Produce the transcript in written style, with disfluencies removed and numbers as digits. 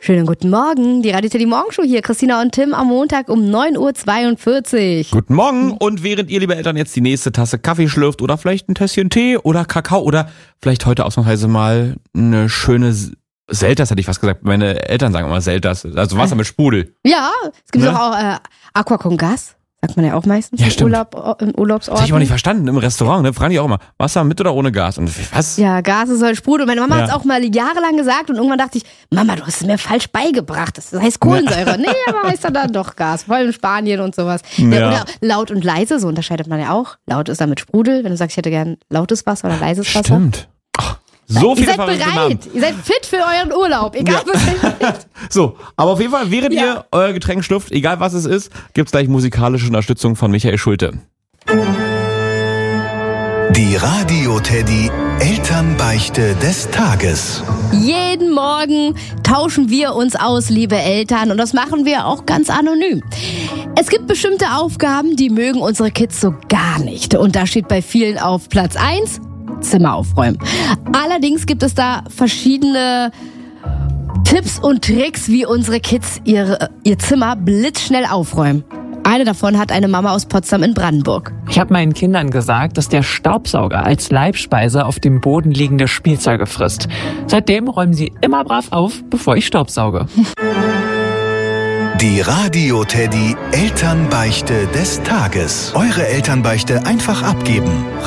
Schönen guten Morgen, die Radio Teddy Morgenshow hier, Christina und Tim am Montag um 9:42 Uhr. Guten Morgen und während ihr, liebe Eltern, jetzt die nächste Tasse Kaffee schlürft oder vielleicht ein Tässchen Tee oder Kakao oder vielleicht heute ausnahmsweise mal eine schöne Selters, hätte ich fast gesagt. Meine Eltern sagen immer Selters, also Wasser mit Sprudel. Ja, es gibt doch auch Aqua con Gas, sagt man ja auch meistens Ja, stimmt. im Urlaubsort. Das hab ich auch nicht verstanden, im Restaurant, ne? Fragen die auch immer, Wasser mit oder ohne Gas? Und was? Ja, Gas ist halt Sprudel. Meine Mama Ja. hat es auch mal jahrelang gesagt und irgendwann dachte ich, Mama, du hast es mir falsch beigebracht. Das heißt Kohlensäure. Nee, aber heißt dann doch Gas. Vor allem in Spanien und sowas. Ja. Oder laut und leise, so unterscheidet man ja auch. Laut ist dann mit Sprudel. Wenn du sagst, ich hätte gern lautes Wasser oder leises Wasser. Stimmt. Ach, so Ihr viele seid verrückte bereit. Namen. Ihr seid fit für euren Urlaub. Egal, was ihr macht. So, aber auf jeden Fall, während ihr euer Getränk schlürft, egal was es ist, gibt's gleich musikalische Unterstützung von Michael Schulte. Die Radio Teddy Elternbeichte des Tages. Jeden Morgen tauschen wir uns aus, liebe Eltern, und das machen wir auch ganz anonym. Es gibt bestimmte Aufgaben, die mögen unsere Kids so gar nicht. Und da steht bei vielen auf Platz 1, Zimmer aufräumen. Allerdings gibt es da verschiedene Tipps und Tricks, wie unsere Kids ihr Zimmer blitzschnell aufräumen. Eine davon hat eine Mama aus Potsdam in Brandenburg. Ich habe meinen Kindern gesagt, dass der Staubsauger als Leibspeise auf dem Boden liegende Spielzeuge frisst. Seitdem räumen sie immer brav auf, bevor ich staubsauge. Die Radio Teddy Elternbeichte des Tages. Eure Elternbeichte einfach abgeben.